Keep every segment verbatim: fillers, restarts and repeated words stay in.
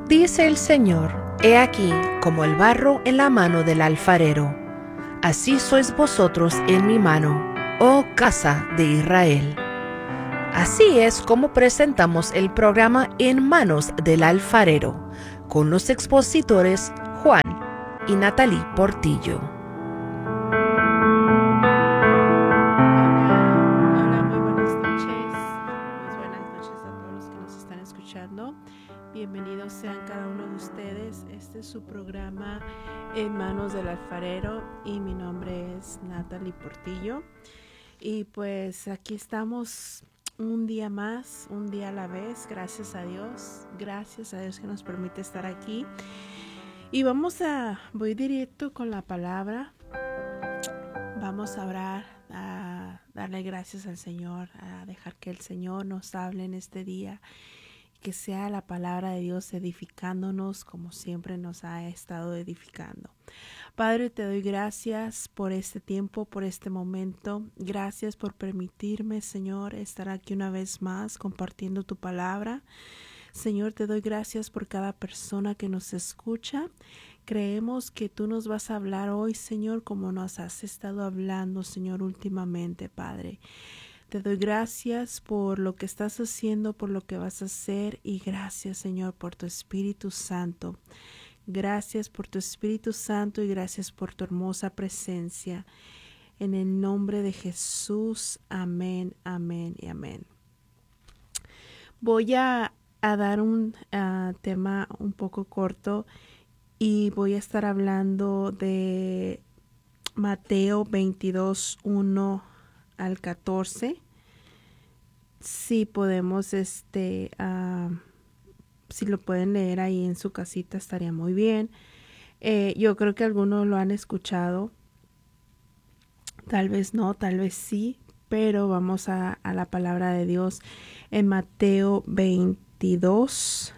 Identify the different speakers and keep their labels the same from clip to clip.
Speaker 1: Dice el Señor: He aquí como el barro en la mano del alfarero, así sois vosotros en mi mano, oh casa de Israel. Así es como presentamos el programa En manos del alfarero, con los expositores Juan y Natalie Portillo.
Speaker 2: Hola, muy buenas noches. Muy buenas noches a todos los que nos están escuchando. Bienvenidos sean cada uno de ustedes. Este es su programa En manos del alfarero y mi nombre es Natalie Portillo. Y pues aquí estamos un día más, un día a la vez, gracias a Dios. Gracias a Dios que nos permite estar aquí. Y vamos a, voy directo con la palabra. Vamos a orar, a darle gracias al Señor, a dejar que el Señor nos hable en este día, que sea la palabra de Dios edificándonos como siempre nos ha estado edificando. Padre, te doy gracias por este tiempo, por este momento. Gracias por permitirme, Señor, estar aquí una vez más compartiendo tu palabra. Señor, te doy gracias por cada persona que nos escucha. Creemos que tú nos vas a hablar hoy, Señor, como nos has estado hablando, Señor, últimamente, Padre. Te doy gracias por lo que estás haciendo, por lo que vas a hacer, y gracias, Señor, por tu Espíritu Santo. Gracias por tu Espíritu Santo y gracias por tu hermosa presencia. En el nombre de Jesús, amén, amén y amén. Voy a, a dar un uh, tema un poco corto y voy a estar hablando de Mateo veintidós, uno al catorce. Si podemos, este, uh, si lo pueden leer ahí en su casita, estaría muy bien. Eh, yo creo que algunos lo han escuchado. Tal vez no, tal vez sí, pero vamos a, a la palabra de Dios en Mateo veintidós,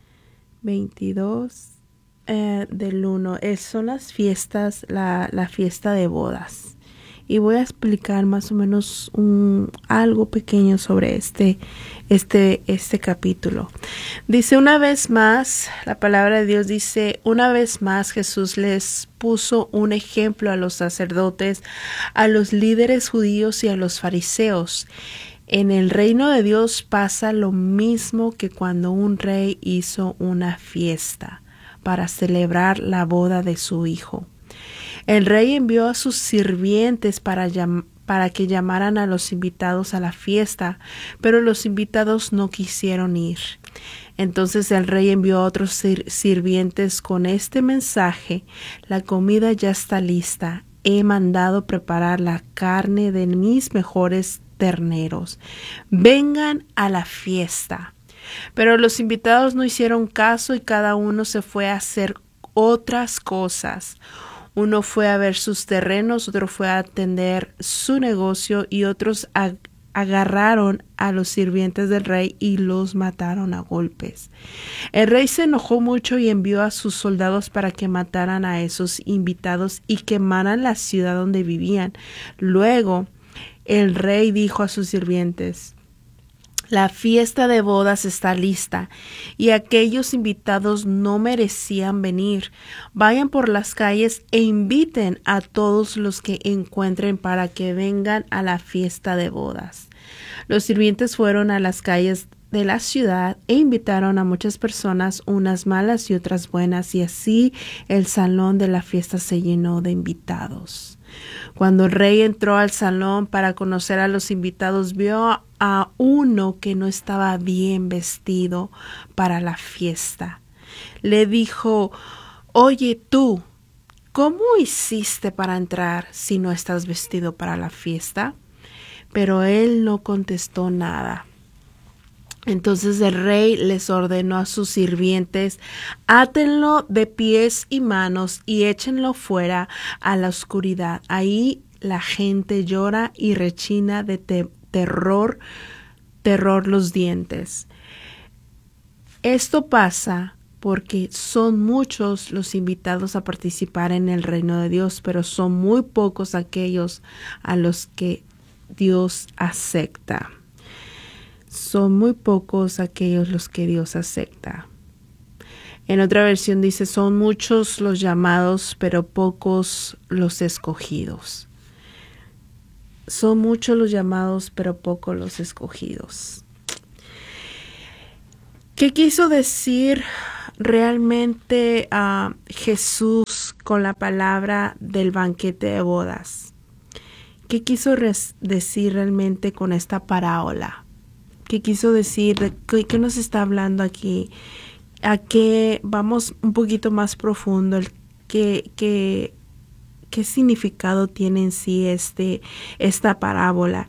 Speaker 2: veintidós eh, del uno. Eh, son las fiestas, la, la fiesta de bodas. Y voy a explicar más o menos un, algo pequeño sobre este, este, este capítulo. Dice una vez más, la palabra de Dios dice, una vez más Jesús les puso un ejemplo a los sacerdotes, a los líderes judíos y a los fariseos. En el reino de Dios pasa lo mismo que cuando un rey hizo una fiesta para celebrar la boda de su hijo. El rey envió a sus sirvientes para, llam- para que llamaran a los invitados a la fiesta, pero los invitados no quisieron ir. Entonces el rey envió a otros sir- sirvientes con este mensaje: la comida ya está lista, he mandado preparar la carne de mis mejores terneros. Vengan a la fiesta. Pero los invitados no hicieron caso y cada uno se fue a hacer otras cosas. Uno fue a ver sus terrenos, otro fue a atender su negocio y otros ag- agarraron a los sirvientes del rey y los mataron a golpes. El rey se enojó mucho y envió a sus soldados para que mataran a esos invitados y quemaran la ciudad donde vivían. Luego, el rey dijo a sus sirvientes: la fiesta de bodas está lista y aquellos invitados no merecían venir. Vayan por las calles e inviten a todos los que encuentren para que vengan a la fiesta de bodas. Los sirvientes fueron a las calles de la ciudad e invitaron a muchas personas, unas malas y otras buenas, y así el salón de la fiesta se llenó de invitados. Cuando el rey entró al salón para conocer a los invitados, vio a uno que no estaba bien vestido para la fiesta. Le dijo: oye tú, ¿cómo hiciste para entrar si no estás vestido para la fiesta? Pero él no contestó nada. Entonces el rey les ordenó a sus sirvientes: átenlo de pies y manos y échenlo fuera a la oscuridad. Ahí la gente llora y rechina de te- terror, terror los dientes. Esto pasa porque son muchos los invitados a participar en el reino de Dios, pero son muy pocos aquellos a los que Dios acepta. Son muy pocos aquellos los que Dios acepta. En otra versión dice, son muchos los llamados, pero pocos los escogidos. Son muchos los llamados, pero pocos los escogidos. ¿Qué quiso decir realmente uh, Jesús con la palabra del banquete de bodas? ¿Qué quiso decir realmente con esta parábola? ¿Qué quiso decir? ¿Qué, qué nos está hablando aquí? ¿A qué vamos un poquito más profundo? El, ¿qué, qué, ¿Qué significado tiene en sí este, esta parábola?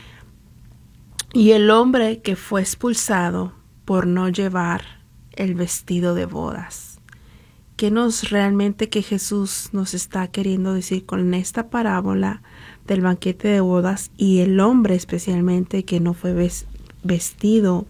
Speaker 2: Y el hombre que fue expulsado por no llevar el vestido de bodas. ¿Qué nos realmente que Jesús nos está queriendo decir con esta parábola del banquete de bodas y el hombre especialmente que no fue vestido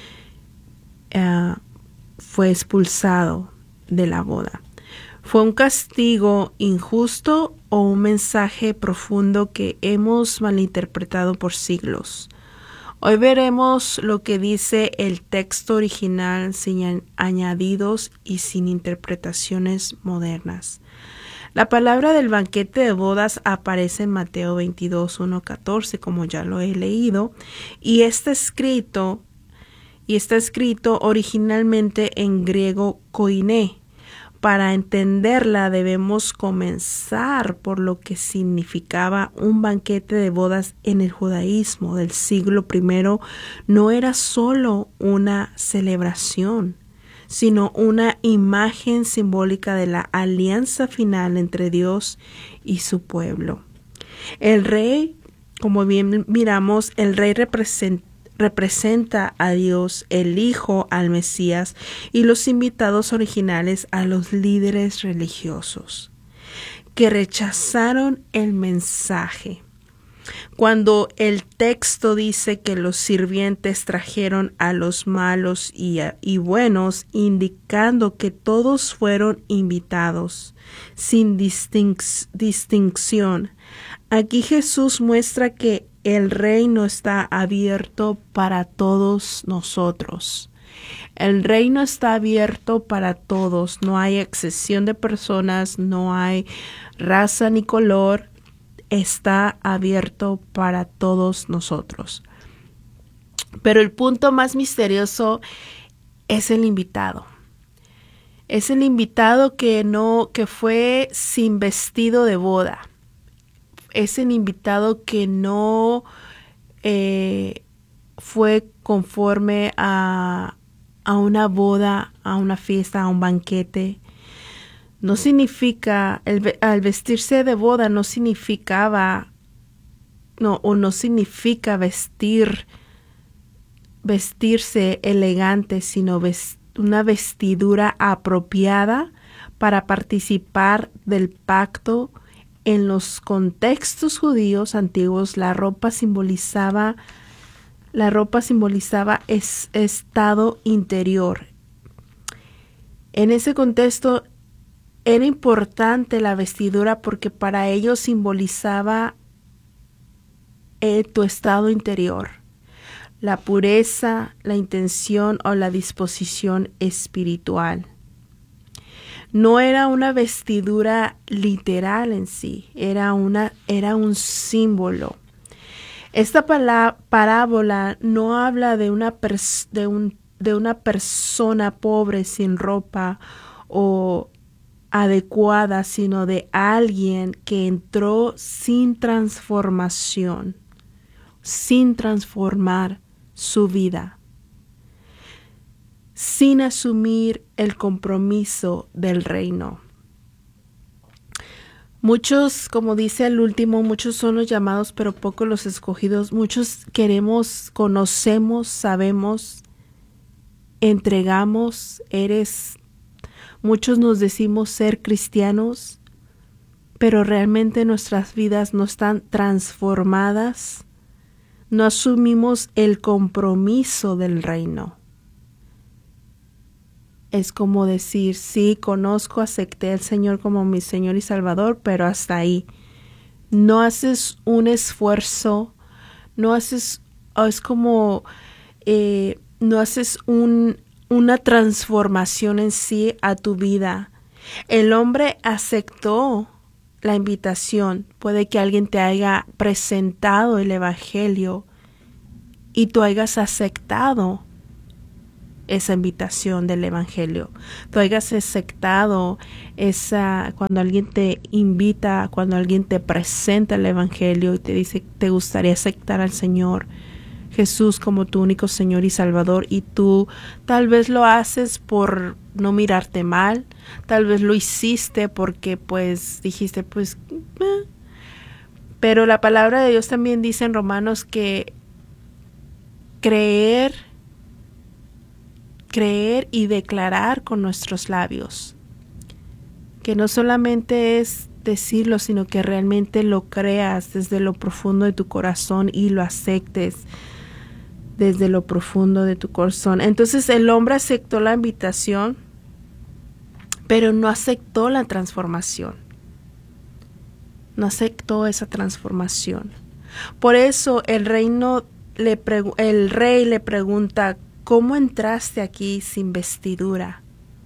Speaker 2: uh, fue expulsado de la boda? ¿Fue un castigo injusto o un mensaje profundo que hemos malinterpretado por siglos? Hoy veremos lo que dice el texto original sin añadidos y sin interpretaciones modernas. La palabra del banquete de bodas aparece en Mateo veintidós, uno a catorce, como ya lo he leído, y está escrito, y está escrito originalmente en griego koiné. Para entenderla debemos comenzar por lo que significaba un banquete de bodas en el judaísmo del siglo primero. No era solo una celebración, sino una imagen simbólica de la alianza final entre Dios y su pueblo. El rey, como bien miramos, el rey representa representa a Dios, el Hijo al Mesías y los invitados originales a los líderes religiosos que rechazaron el mensaje. Cuando el texto dice que los sirvientes trajeron a los malos y, a, y buenos, indicando que todos fueron invitados sin distinc- distinción, aquí Jesús muestra que el reino está abierto para todos nosotros. El reino está abierto para todos. No hay excepción de personas, no hay raza ni color. Está abierto para todos nosotros. Pero el punto más misterioso es el invitado. Es el invitado que no, que fue sin vestido de boda. Es el invitado que no eh, fue conforme a, a una boda, a una fiesta, a un banquete. No significa, el, al vestirse de boda no significaba, no, o no significa vestir, vestirse elegante, sino vest, una vestidura apropiada para participar del pacto. En los contextos judíos antiguos, la ropa simbolizaba, la ropa simbolizaba es, estado interior. En ese contexto era importante la vestidura porque para ellos simbolizaba eh, tu estado interior, la pureza, la intención o la disposición espiritual. No era una vestidura literal en sí, era, una, era un símbolo. Esta palá- parábola no habla de una, pers- de, un, de una persona pobre sin ropa o adecuada, sino de alguien que entró sin transformación, sin transformar su vida, sin asumir el compromiso del reino. Muchos, como dice el último, muchos son los llamados, pero pocos los escogidos. Muchos queremos, conocemos, sabemos, entregamos, eres. Muchos nos decimos ser cristianos, pero realmente nuestras vidas no están transformadas. No asumimos el compromiso del reino. Es como decir, sí, conozco, acepté al Señor como mi Señor y Salvador, pero hasta ahí. No haces un esfuerzo, no haces, es como, eh, no haces un, una transformación en sí a tu vida. El hombre aceptó la invitación. Puede que alguien te haya presentado el evangelio y tú hayas aceptado esa invitación del evangelio. Tú hayas aceptado esa, cuando alguien te invita, cuando alguien te presenta el evangelio y te dice, te gustaría aceptar al Señor Jesús como tu único Señor y Salvador, y tú tal vez lo haces por no mirarte mal, tal vez lo hiciste porque pues dijiste pues eh. Pero la palabra de Dios también dice en Romanos que creer creer y declarar con nuestros labios, que no solamente es decirlo, sino que realmente lo creas desde lo profundo de tu corazón y lo aceptes desde lo profundo de tu corazón. Entonces el hombre aceptó la invitación, pero no aceptó la transformación. No aceptó esa transformación. Por eso el reino le pregu- el rey le pregunta, ¿cómo entraste aquí sin vestidura?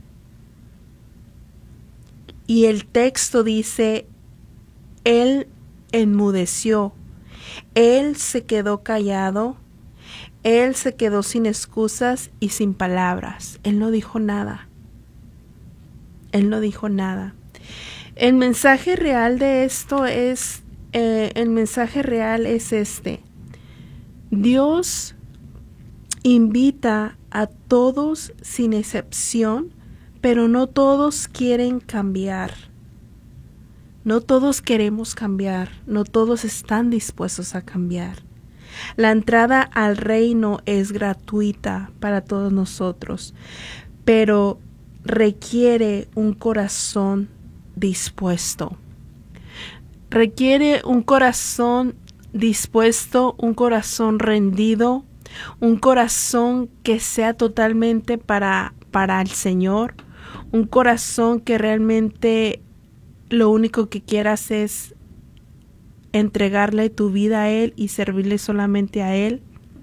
Speaker 2: Y el texto dice, él enmudeció, él se quedó callado, él se quedó sin excusas y sin palabras. Él no dijo nada. Él no dijo nada. El mensaje real de esto es, eh, el mensaje real es este. Dios invita a todos sin excepción, pero no todos quieren cambiar. No todos queremos cambiar, no todos están dispuestos a cambiar. La entrada al reino es gratuita para todos nosotros, pero requiere un corazón dispuesto. Requiere un corazón dispuesto, un corazón rendido, un corazón que sea totalmente para, para el Señor, un corazón que realmente lo único que quieras es entregarle tu vida a Él y servirle solamente a Él.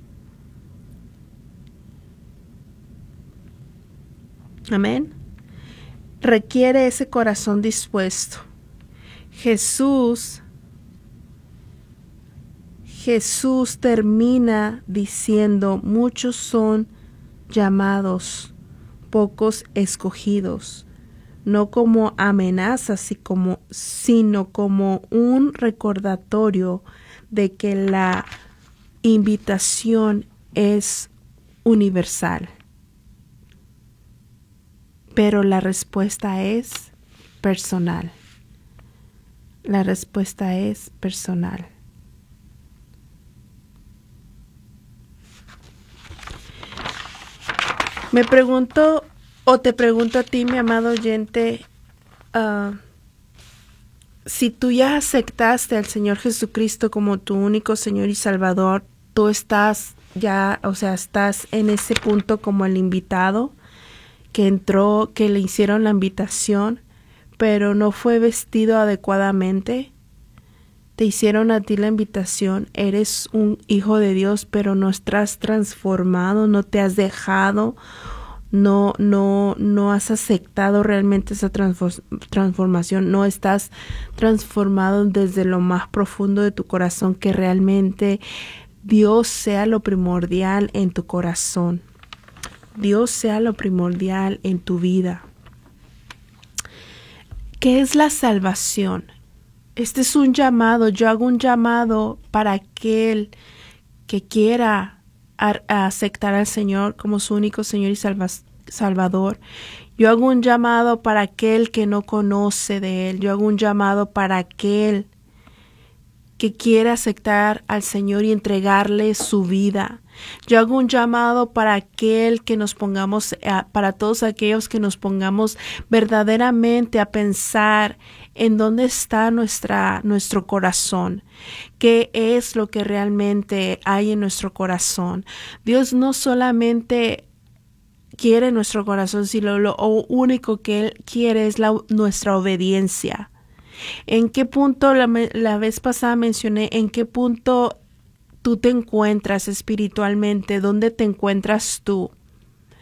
Speaker 2: Amén. Requiere ese corazón dispuesto. Jesús, Jesús termina diciendo, muchos son llamados, pocos escogidos. No como amenazas, sino como un recordatorio de que la invitación es universal. Pero la respuesta es personal. La respuesta es personal. Me pregunto, o te pregunto a ti, mi amado oyente, uh, si tú ya aceptaste al Señor Jesucristo como tu único Señor y Salvador, tú estás ya, o sea, estás en ese punto como el invitado que entró, que le hicieron la invitación, pero no fue vestido adecuadamente. Te hicieron a ti la invitación, eres un hijo de Dios, pero no estás transformado, no te has dejado, no, no, no has aceptado realmente esa transformación, no estás transformado desde lo más profundo de tu corazón, que realmente Dios sea lo primordial en tu corazón, Dios sea lo primordial en tu vida. ¿Qué es la salvación? Este es un llamado, yo hago un llamado para aquel que quiera a, a aceptar al Señor como su único Señor y salva, Salvador. Yo hago un llamado para aquel que no conoce de Él. Yo hago un llamado para aquel que quiere aceptar al Señor y entregarle su vida. Yo hago un llamado para aquel que nos pongamos, para todos aquellos que nos pongamos verdaderamente a pensar en dónde está nuestra, nuestro corazón, qué es lo que realmente hay en nuestro corazón. Dios no solamente quiere nuestro corazón, sino lo único que Él quiere es la, nuestra obediencia. ¿En qué punto, la, la vez pasada mencioné, en qué punto tú te encuentras espiritualmente? ¿Dónde te encuentras tú?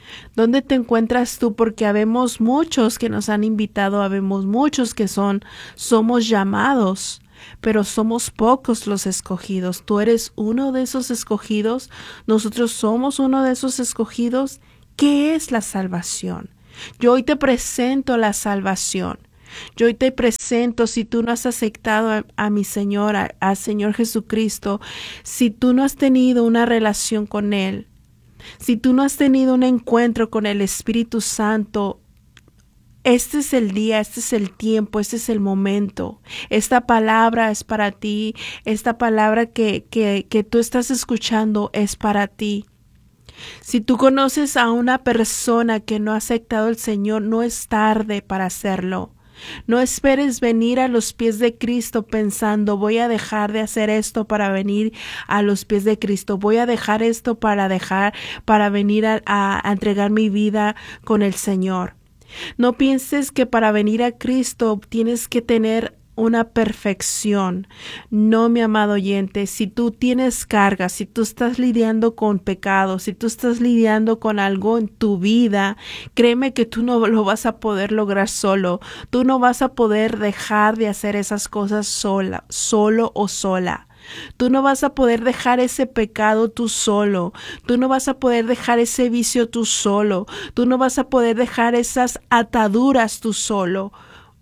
Speaker 2: ¿Dónde te encuentras tú? Porque habemos muchos que nos han invitado, habemos muchos que son, somos llamados, pero somos pocos los escogidos. Tú eres uno de esos escogidos, nosotros somos uno de esos escogidos. ¿Qué es la salvación? Yo hoy te presento la salvación. Yo hoy te presento, si tú no has aceptado a, a mi Señor, a, a Señor Jesucristo, si tú no has tenido una relación con Él, si tú no has tenido un encuentro con el Espíritu Santo, este es el día, este es el tiempo, este es el momento. Esta palabra es para ti, esta palabra que, que, que tú estás escuchando es para ti. Si tú conoces a una persona que no ha aceptado al Señor, no es tarde para hacerlo. No esperes venir a los pies de Cristo pensando, voy a dejar de hacer esto para venir a los pies de Cristo. Voy a dejar esto para dejar, para venir a, a, a entregar mi vida con el Señor. No pienses que para venir a Cristo tienes que tener una perfección. No, mi amado oyente, si tú tienes cargas, si tú estás lidiando con pecados, si tú estás lidiando con algo en tu vida, créeme que tú no lo vas a poder lograr solo. Tú no vas a poder dejar de hacer esas cosas sola, solo o sola. Tú no vas a poder dejar ese pecado tú solo. Tú no vas a poder dejar ese vicio tú solo. Tú no vas a poder dejar esas ataduras tú solo.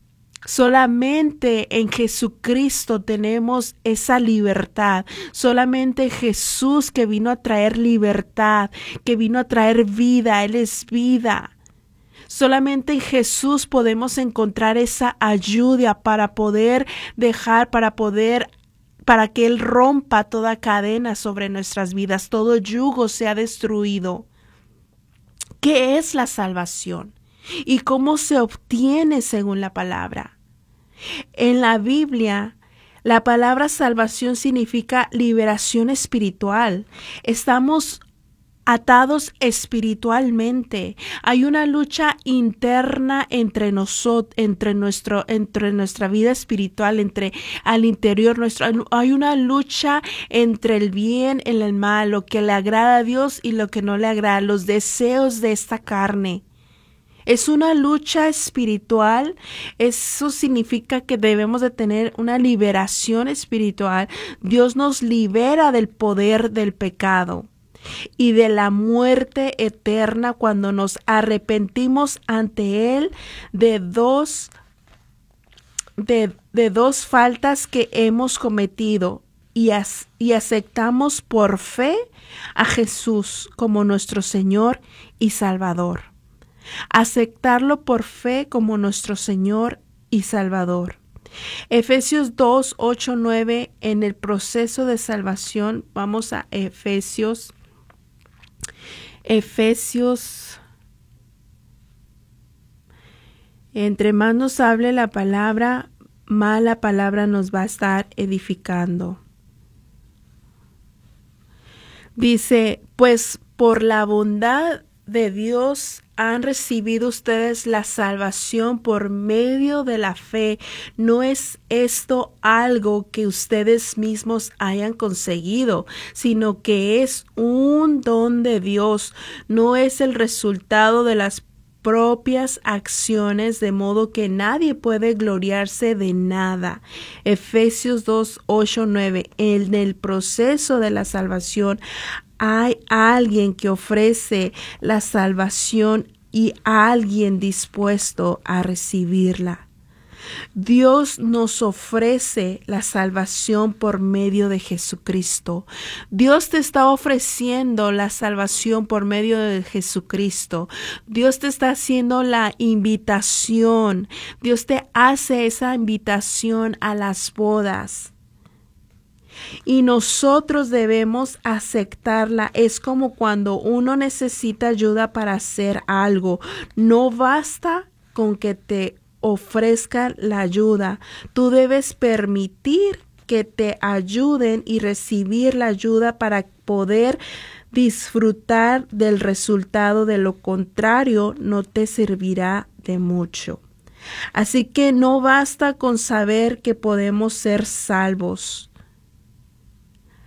Speaker 2: Solamente en Jesucristo tenemos esa libertad. Solamente Jesús, que vino a traer libertad, que vino a traer vida. Él es vida. Solamente en Jesús podemos encontrar esa ayuda para poder dejar, para poder, para que Él rompa toda cadena sobre nuestras vidas, todo yugo sea destruido. ¿Qué es la salvación? ¿Y cómo se obtiene según la palabra? En la Biblia, la palabra salvación significa liberación espiritual. Estamos atados espiritualmente. Hay una lucha interna entre nosotros, entre nuestro, entre nuestra vida espiritual, entre al interior nuestro. Hay una lucha entre el bien y el mal, lo que le agrada a Dios y lo que no le agrada, los deseos de esta carne. Es una lucha espiritual. Eso significa que debemos de tener una liberación espiritual. Dios nos libera del poder del pecado y de la muerte eterna cuando nos arrepentimos ante Él de dos, de, de dos faltas que hemos cometido y, as, y aceptamos por fe a Jesús como nuestro Señor y Salvador. Aceptarlo por fe como nuestro Señor y Salvador. Efesios dos, ocho, nueve, en el proceso de salvación, vamos a Efesios, Efesios, entre más nos hable la palabra, más la palabra nos va a estar edificando. Dice, pues por la bondad de Dios han recibido ustedes la salvación por medio de la fe. No es esto algo que ustedes mismos hayan conseguido, sino que es un don de Dios. No es el resultado de las propias acciones, de modo que nadie puede gloriarse de nada. Efesios dos, ocho, nueve. En el proceso de la salvación hay alguien que ofrece la salvación y alguien dispuesto a recibirla. Dios nos ofrece la salvación por medio de Jesucristo. Dios te está ofreciendo la salvación por medio de Jesucristo. Dios te está haciendo la invitación. Dios te hace esa invitación a las bodas. Y nosotros debemos aceptarla. Es como cuando uno necesita ayuda para hacer algo. No basta con que te ofrezcan la ayuda. Tú debes permitir que te ayuden y recibir la ayuda para poder disfrutar del resultado. De lo contrario, no te servirá de mucho. Así que no basta con saber que podemos ser salvos.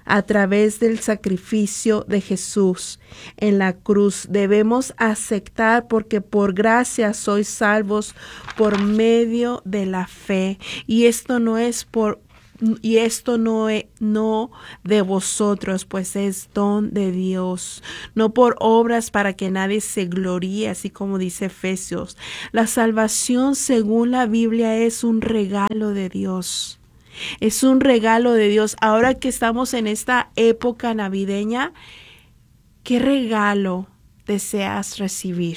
Speaker 2: a través del sacrificio de Jesús en la cruz. Debemos aceptar porque por gracia sois salvos por medio de la fe. Y esto no es por Y esto no es no de vosotros, pues es don de Dios, no por obras para que nadie se gloríe, así como dice Efesios. La salvación, según la Biblia, es un regalo de Dios. Es un regalo de Dios. Ahora que estamos en esta época navideña, ¿qué regalo deseas recibir?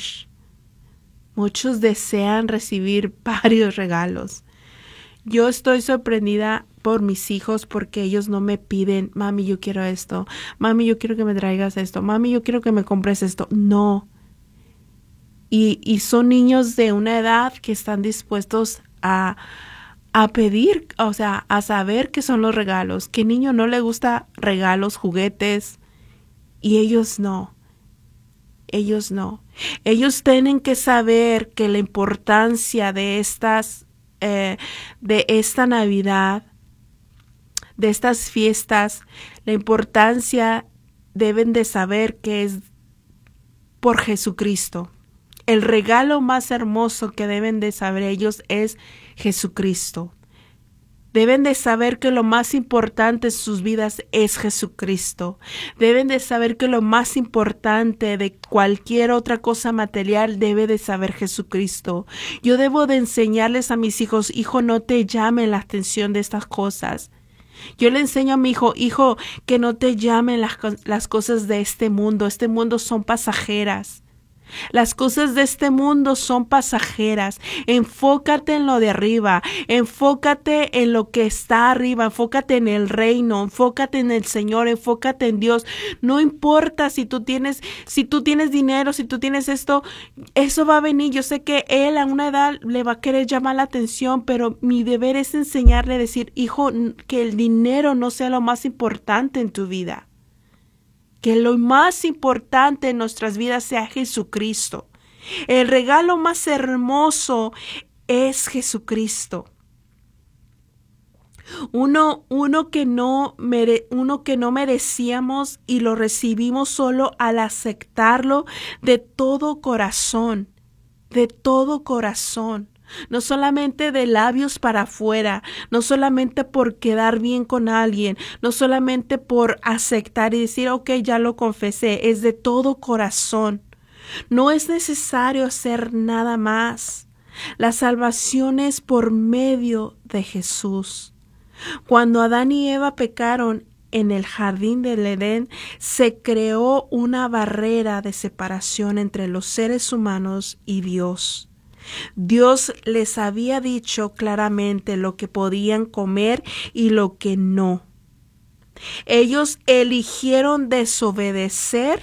Speaker 2: Muchos desean recibir varios regalos. Yo estoy sorprendida por mis hijos porque ellos no me piden, mami, yo quiero esto, mami, yo quiero que me traigas esto, mami, yo quiero que me compres esto. No. Y, y son niños de una edad que están dispuestos a, a pedir, o sea, a saber qué son los regalos. ¿Qué niño no le gusta regalos, juguetes? Y ellos no. Ellos no. Ellos tienen que saber que la importancia de estas Eh, de esta Navidad, de estas fiestas, la importancia deben de saber que es por Jesucristo. El regalo más hermoso que deben de saber ellos es Jesucristo. Deben de saber que lo más importante en sus vidas es Jesucristo. Deben de saber que lo más importante de cualquier otra cosa material debe de saber Jesucristo. Yo debo de enseñarles a mis hijos, hijo, no te llamen la atención de estas cosas. Yo le enseño a mi hijo, hijo, que no te llamen las, las cosas de este mundo. Este mundo son pasajeras. Las cosas de este mundo son pasajeras. Enfócate en lo de arriba, enfócate en lo que está arriba, enfócate en el reino, enfócate en el Señor, enfócate en Dios. No importa si tú tienes, si tú tienes dinero, si tú tienes esto, eso va a venir. Yo sé que él a una edad le va a querer llamar la atención, pero mi deber es enseñarle, decir, hijo, que el dinero no sea lo más importante en tu vida. Que lo más importante en nuestras vidas sea Jesucristo. El regalo más hermoso es Jesucristo. Uno, uno, que no mere, uno que no merecíamos y lo recibimos solo al aceptarlo de todo corazón, de todo corazón. No solamente de labios para afuera, no solamente por quedar bien con alguien, no solamente por aceptar y decir, ok, ya lo confesé, es de todo corazón. No es necesario hacer nada más. La salvación es por medio de Jesús. Cuando Adán y Eva pecaron en el jardín del Edén, se creó una barrera de separación entre los seres humanos y Dios. Dios les había dicho claramente lo que podían comer y lo que no. Ellos eligieron desobedecer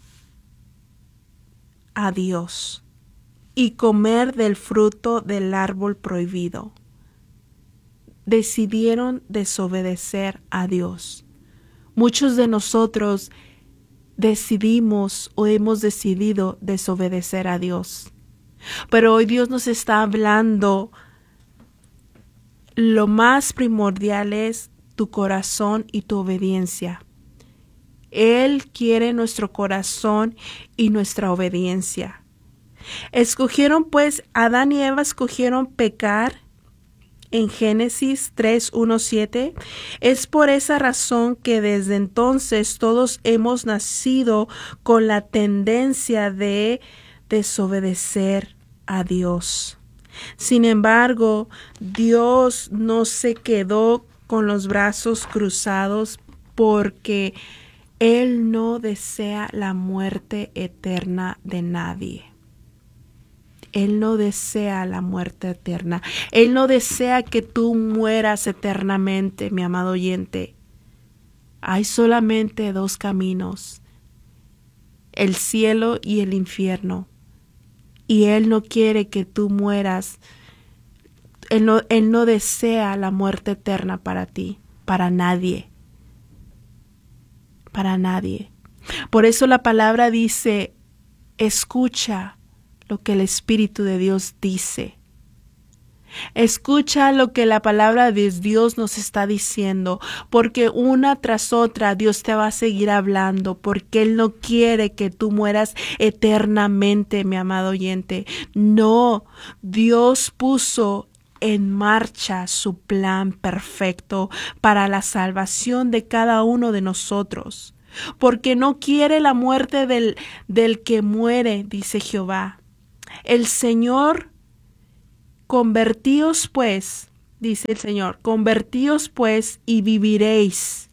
Speaker 2: a Dios y comer del fruto del árbol prohibido. Decidieron desobedecer a Dios. Muchos de nosotros decidimos o hemos decidido desobedecer a Dios. Pero hoy Dios nos está hablando, lo más primordial es tu corazón y tu obediencia. Él quiere nuestro corazón y nuestra obediencia. Escogieron pues, Adán y Eva escogieron pecar en Génesis tres, uno, siete. Es por esa razón que desde entonces todos hemos nacido con la tendencia de desobedecer a Dios. Sin embargo, Dios no se quedó con los brazos cruzados porque Él no desea la muerte eterna de nadie. Él no desea la muerte eterna. Él no desea que tú mueras eternamente, mi amado oyente. Hay solamente dos caminos, el cielo y el infierno. Y Él no quiere que tú mueras. Él no, Él no desea la muerte eterna para ti, para nadie. Para nadie. Por eso la palabra dice, escucha lo que el Espíritu de Dios dice. Escucha lo que la palabra de Dios nos está diciendo, porque una tras otra Dios te va a seguir hablando, porque Él no quiere que tú mueras eternamente, mi amado oyente. No, Dios puso en marcha su plan perfecto para la salvación de cada uno de nosotros, porque no quiere la muerte del, del que muere, dice Jehová. El Señor Convertíos pues, dice el Señor, convertíos pues y viviréis.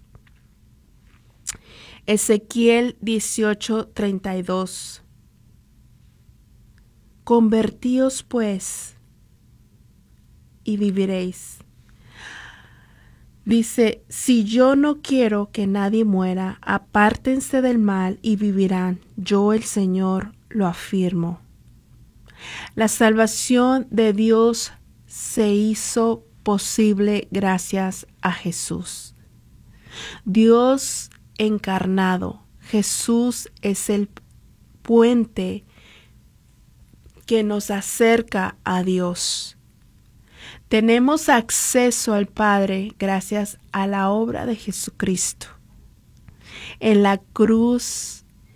Speaker 2: Ezequiel dieciocho, treinta y dos. Convertíos pues y viviréis. Dice, si yo no quiero que nadie muera, apártense del mal y vivirán. Yo el Señor lo afirmo. La salvación de Dios se hizo posible gracias a Jesús. Dios encarnado, Jesús es el puente que nos acerca a Dios. Tenemos acceso al Padre gracias a la obra de Jesucristo. En la cruz,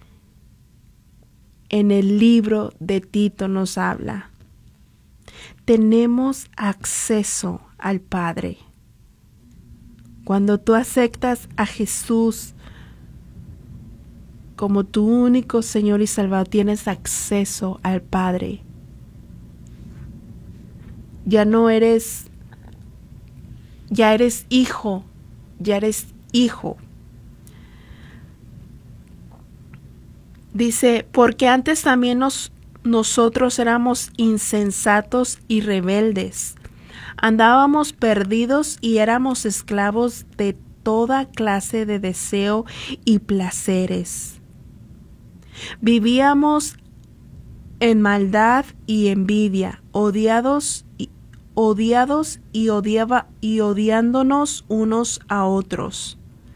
Speaker 2: en el libro de Tito nos habla. Tenemos acceso al Padre. Cuando tú aceptas a Jesús como tu único Señor y Salvador, tienes acceso al Padre. Ya no eres, ya eres hijo, ya eres hijo. Dice, porque antes también nos, nosotros éramos insensatos y rebeldes. Andábamos perdidos y éramos esclavos de toda clase de deseo y placeres. Vivíamos en maldad y envidia, odiados y, odiados y, odiaba, y odiándonos unos a otros.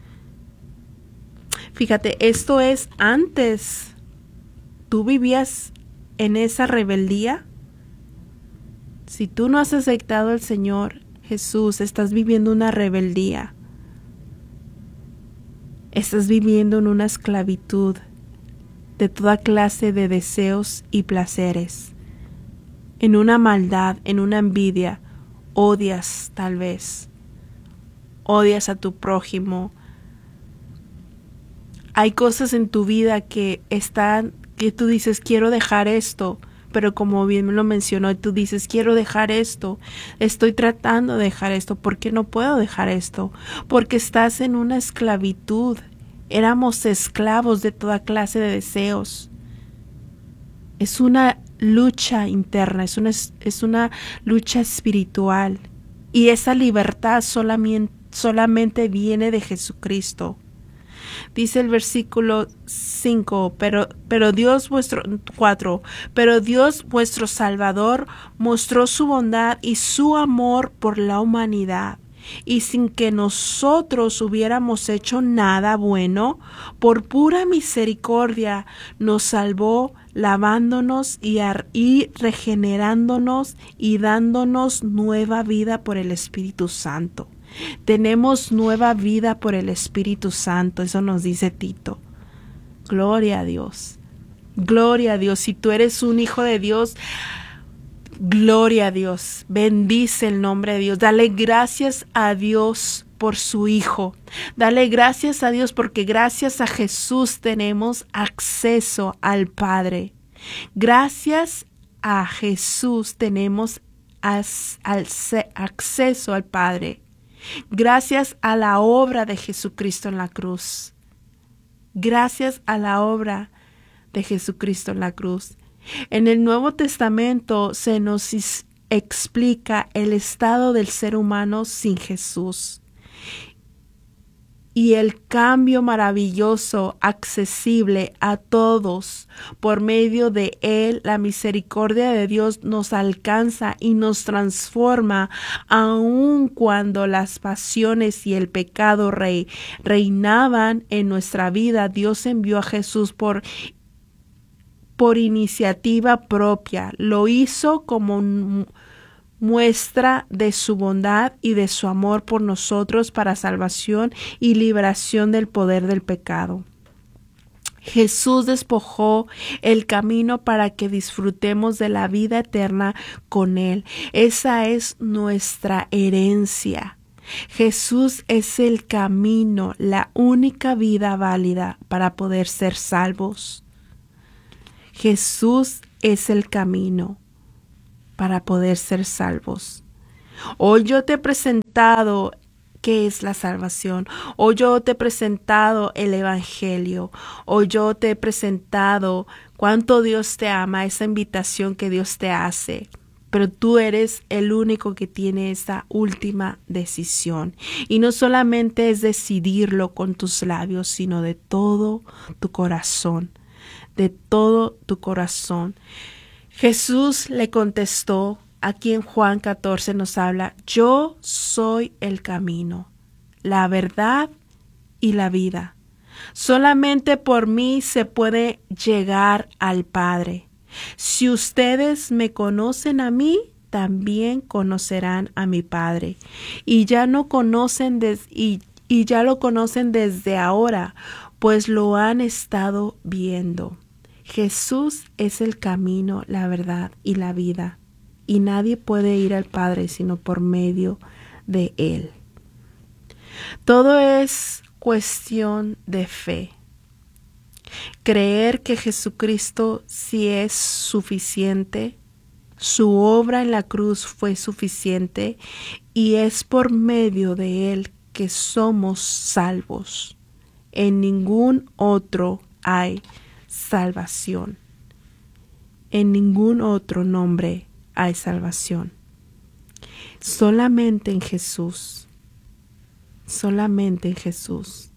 Speaker 2: Fíjate, esto es antes. ¿Tú vivías en esa rebeldía? Si tú no has aceptado al Señor Jesús, estás viviendo una rebeldía. Estás viviendo en una esclavitud de toda clase de deseos y placeres. En una maldad, en una envidia. Odias tal vez. Odias a tu prójimo. Hay cosas en tu vida que están, que tú dices, quiero dejar esto, pero como bien me lo mencionó, tú dices, quiero dejar esto, estoy tratando de dejar esto, ¿por qué no puedo dejar esto? Porque estás en una esclavitud, éramos esclavos de toda clase de deseos. Es una lucha interna, es una, es una lucha espiritual, y esa libertad solamente, solamente viene de Jesucristo. Dice el versículo cinco, pero, pero Dios vuestro, cuatro, pero Dios vuestro Salvador mostró su bondad y su amor por la humanidad, y sin que nosotros hubiéramos hecho nada bueno, por pura misericordia nos salvó, lavándonos y, y regenerándonos y dándonos nueva vida por el Espíritu Santo. Tenemos nueva vida por el Espíritu Santo, eso nos dice Tito. Gloria a Dios, gloria a Dios. Si tú eres un hijo de Dios, gloria a Dios, bendice el nombre de Dios, dale gracias a Dios por su Hijo, dale gracias a Dios porque gracias a Jesús tenemos acceso al Padre. Gracias a Jesús tenemos as, al, acceso al Padre. Gracias a la obra de Jesucristo en la cruz. Gracias a la obra de Jesucristo en la cruz. En el Nuevo Testamento se nos explica el estado del ser humano sin Jesús y el cambio maravilloso, accesible a todos. Por medio de Él, la misericordia de Dios nos alcanza y nos transforma, aun cuando las pasiones y el pecado rey, reinaban en nuestra vida. Dios envió a Jesús por, por iniciativa propia. Lo hizo como un muestra de su bondad y de su amor por nosotros para salvación y liberación del poder del pecado. Jesús despojó el camino para que disfrutemos de la vida eterna con Él. Esa es nuestra herencia. Jesús es el camino, la única vida válida para poder ser salvos. Jesús es el camino para poder ser salvos. Hoy yo te he presentado qué es la salvación. Hoy yo te he presentado el Evangelio. Hoy yo te he presentado cuánto Dios te ama, esa invitación que Dios te hace. Pero tú eres el único que tiene esa última decisión. Y no solamente es decidirlo con tus labios, sino de todo tu corazón. De todo tu corazón. Jesús le contestó, aquí en Juan catorce nos habla, yo soy el camino, la verdad y la vida. Solamente por mí se puede llegar al Padre. Si ustedes me conocen a mí, también conocerán a mi Padre. Y ya no conocen des, y, y ya lo conocen desde ahora, pues lo han estado viendo. Jesús es el camino, la verdad y la vida, y nadie puede ir al Padre sino por medio de Él. Todo es cuestión de fe. Creer que Jesucristo sí es suficiente, su obra en la cruz fue suficiente y es por medio de Él que somos salvos. En ningún otro hay salvación. En ningún otro nombre hay salvación. Solamente en Jesús. Solamente en Jesús.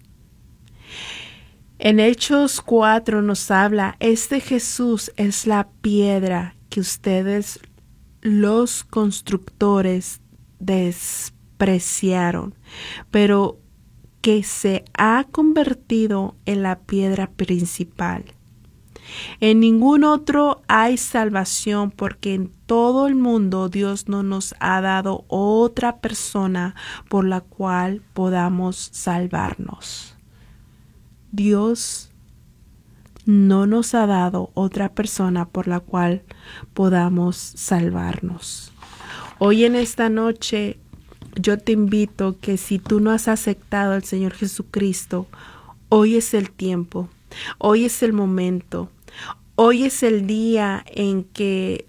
Speaker 2: En Hechos cuatro nos habla, este Jesús es la piedra que ustedes, los constructores, despreciaron, pero que se ha convertido en la piedra principal. En ningún otro hay salvación, porque en todo el mundo Dios no nos ha dado otra persona por la cual podamos salvarnos. Dios no nos ha dado otra persona por la cual podamos salvarnos. Hoy en esta noche yo te invito que si tú no has aceptado al Señor Jesucristo, hoy es el tiempo, hoy es el momento, hoy es el día en que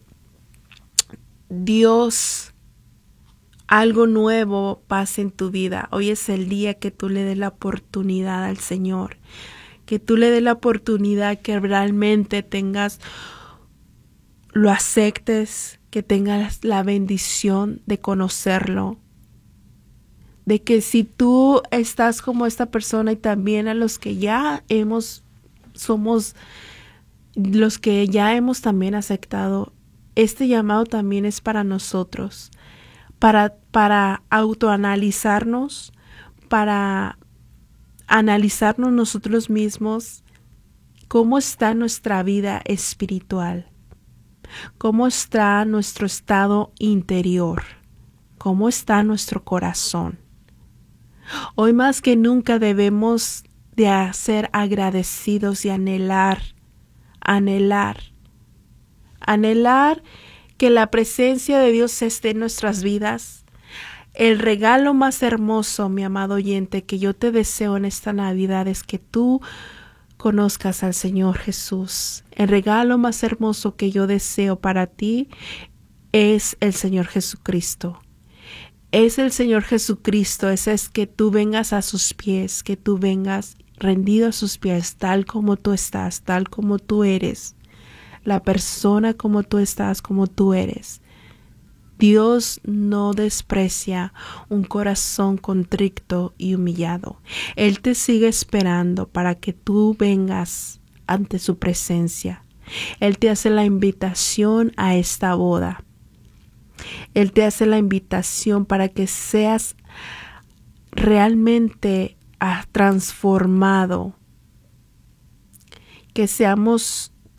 Speaker 2: Dios, algo nuevo pase en tu vida. Hoy es el día que tú le des la oportunidad al Señor, que tú le des la oportunidad que realmente tengas, lo aceptes, que tengas la bendición de conocerlo. De que si tú estás como esta persona y también a los que ya hemos, somos los que ya hemos también aceptado, este llamado también es para nosotros, para, para autoanalizarnos, para analizarnos nosotros mismos, cómo está nuestra vida espiritual, cómo está nuestro estado interior, cómo está nuestro corazón. Hoy más que nunca debemos de ser agradecidos y anhelar, anhelar, anhelar que la presencia de Dios esté en nuestras vidas. El regalo más hermoso, mi amado oyente, que yo te deseo en esta Navidad es que tú conozcas al Señor Jesús. El regalo más hermoso que yo deseo para ti es el Señor Jesucristo. Es el Señor Jesucristo, ese es que tú vengas a sus pies, que tú vengas rendido a sus pies, tal como tú estás, tal como tú eres, la persona como tú estás, como tú eres. Dios no desprecia un corazón contrito y humillado. Él te sigue esperando para que tú vengas ante su presencia. Él te hace la invitación a esta boda. Él te hace la invitación para que seas realmente transformado, que seamos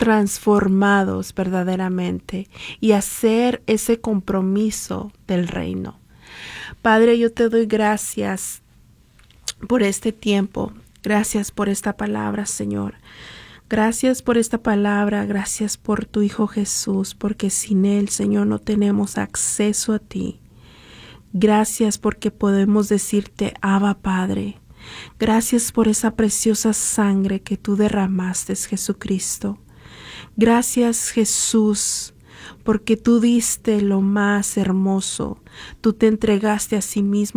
Speaker 2: transformados verdaderamente y hacer ese compromiso del reino. Padre, yo te doy gracias por este tiempo. Gracias por esta palabra, Señor. Gracias por esta palabra. Gracias por tu Hijo Jesús, porque sin Él, Señor, no tenemos acceso a ti. Gracias porque podemos decirte, Abba, Padre. Gracias por esa preciosa sangre que tú derramaste, Jesucristo. Gracias, Jesús, porque tú diste lo más hermoso. Tú te entregaste a sí mismo